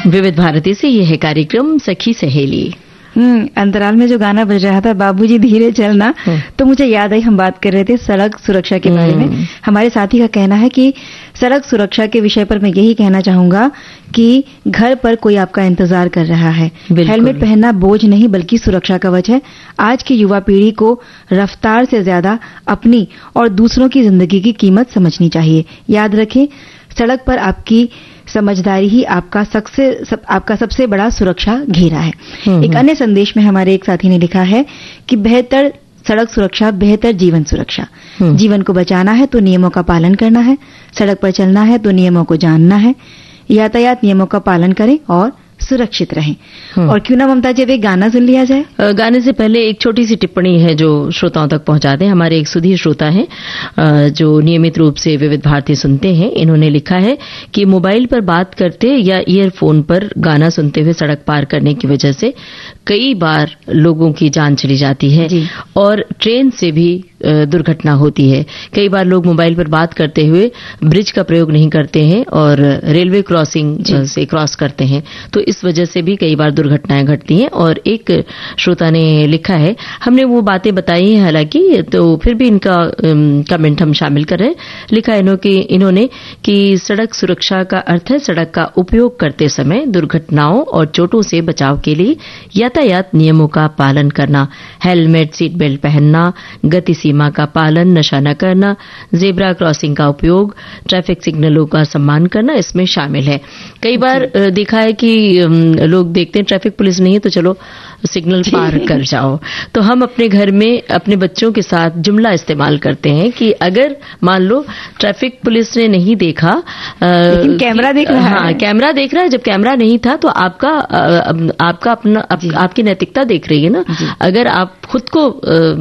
विविध भारती से ये है कार्यक्रम सखी सहेली। अंतराल में जो गाना बज रहा था बाबूजी धीरे चलना, तो मुझे याद आई हम बात कर रहे थे सड़क सुरक्षा के बारे में। हमारे साथी का कहना है कि सड़क सुरक्षा के विषय पर मैं यही कहना चाहूंगा कि घर पर कोई आपका इंतजार कर रहा है। हेलमेट पहनना बोझ नहीं बल्कि सुरक्षा कवच है। आज की युवा पीढ़ी को रफ्तार से ज्यादा अपनी और दूसरों की जिंदगी की कीमत समझनी चाहिए। याद रखें, सड़क पर आपकी समझदारी ही आपका सबसे बड़ा सुरक्षा घेरा है। एक अन्य संदेश में हमारे एक साथी ने लिखा है कि बेहतर सड़क सुरक्षा बेहतर जीवन सुरक्षा। जीवन को बचाना है तो नियमों का पालन करना है, सड़क पर चलना है तो नियमों को जानना है। यातायात नियमों का पालन करें और सुरक्षित रहें। और क्यों ना ममता जी एक गाना सुन लिया जाए। गाने से पहले एक छोटी सी टिप्पणी है जो श्रोताओं तक पहुंचा दें। हमारे एक सुधीर श्रोता हैं जो नियमित रूप से विविध भारती सुनते हैं। इन्होंने लिखा है कि मोबाइल पर बात करते या ईयरफोन पर गाना सुनते हुए सड़क पार करने की वजह से कई बार लोगों की जान चली जाती है और ट्रेन से भी दुर्घटना होती है। कई बार लोग मोबाइल पर बात करते हुए ब्रिज का प्रयोग नहीं करते हैं और रेलवे क्रॉसिंग से क्रॉस करते हैं, तो इस वजह से भी कई बार दुर्घटनाएं घटती हैं। और एक श्रोता ने लिखा है, हमने वो बातें बताई हैं हालांकि, तो फिर भी इनका कमेंट हम शामिल कर रहे हैं। लिखा है इन्होंने कि सड़क सुरक्षा का अर्थ है सड़क का उपयोग करते समय दुर्घटनाओं और चोटों से बचाव के लिए यातायात नियमों का पालन करना, हेलमेट सीट बेल्ट पहनना, गति सीमा का पालन, नशा न करना, जेब्रा क्रॉसिंग का उपयोग, ट्रैफिक सिग्नलों का सम्मान करना इसमें शामिल है। कई बार देखा है कि लोग देखते हैं ट्रैफिक पुलिस नहीं है तो चलो सिग्नल पार कर जाओ। तो हम अपने घर में अपने बच्चों के साथ जुमला इस्तेमाल करते हैं कि अगर मान लो ट्रैफिक पुलिस ने नहीं देखा लेकिन कैमरा देख रहा है। हाँ, कैमरा देख रहा है। जब कैमरा नहीं था तो आपका अपना आपकी नैतिकता देख रही है ना। अगर आप खुद को